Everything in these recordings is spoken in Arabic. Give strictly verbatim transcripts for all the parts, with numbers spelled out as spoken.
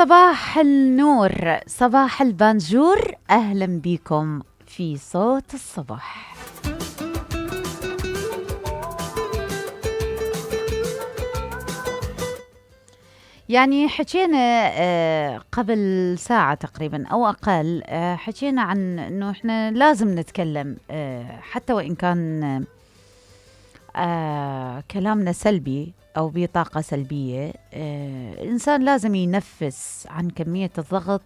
صباح النور، صباح البانجور، أهلا بكم في صوت الصباح. يعني حكينا قبل ساعة تقريبا أو أقل، حكينا عن أنه إحنا لازم نتكلم حتى وإن كان كلامنا سلبي أو بطاقة سلبية. الإنسان لازم ينفس عن كمية الضغط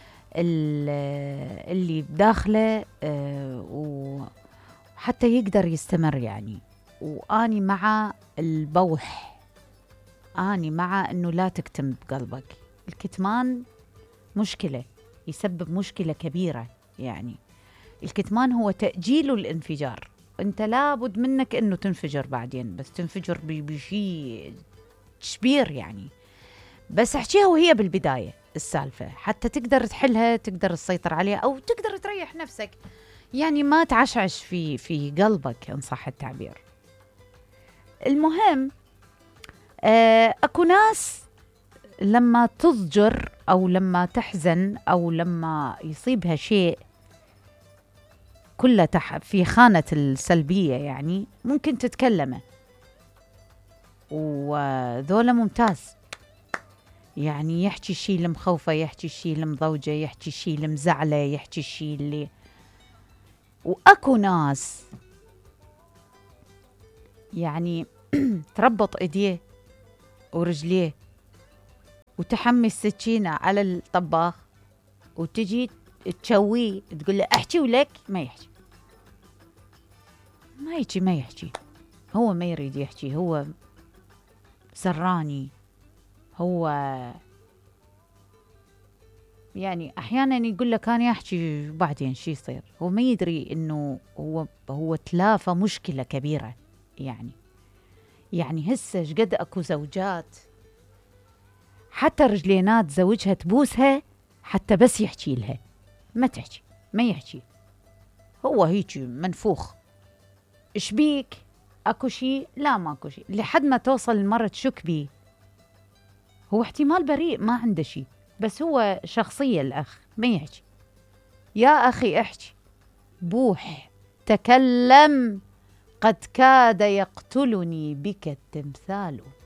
اللي بداخله وحتى يقدر يستمر. يعني وآني مع البوح، آني مع أنه لا تكتم بقلبك. الكتمان مشكلة، يسبب مشكلة كبيرة. يعني الكتمان هو تأجيل الانفجار. أنت لابد منك أنه تنفجر بعدين، بس تنفجر بشيء كبير يعني. بس احكيها وهي بالبداية السالفة حتى تقدر تحلها، تقدر تسيطر عليها أو تقدر تريح نفسك. يعني ما تعشعش في في قلبك إن صح التعبير. المهم آه أكو ناس لما تضجر أو لما تحزن أو لما يصيبها شيء كله تح في خانة السلبية، يعني ممكن تتكلمه، وذولا ممتاز. يعني يحكي الشيء اللي مخوفه، يحكي الشيء اللي مضوجه، يحكي الشيء اللي مزعله، يحكي الشيء اللي. وأكو ناس يعني تربط ايديه ورجليه وتحمي السكينة على الطباخ وتجي تشويه تقول له احكي ولك ما يحكي، ما يحكي ما يحكي هو ما يريد يحكي، هو سراني. هو يعني احيانا يقول لك انا احكي وبعدين شي يصير، هو ما يدري انه هو هو تلافى مشكلة كبيرة. يعني يعني هسه قد اكو زوجات حتى رجلينات زوجها تبوسها حتى بس يحكي لها، ما تحكي ما يحكي، هو هيك منفوخ. ايش بيك؟ اكو شيء؟ لا ماكو شيء، لحد ما توصل المرة تشك بيه. هو احتمال بريء ما عنده شيء، بس هو شخصية الأخ ما يحكي. يا أخي احكي، بوح، تكلم، قد كاد يقتلني بك التمثال.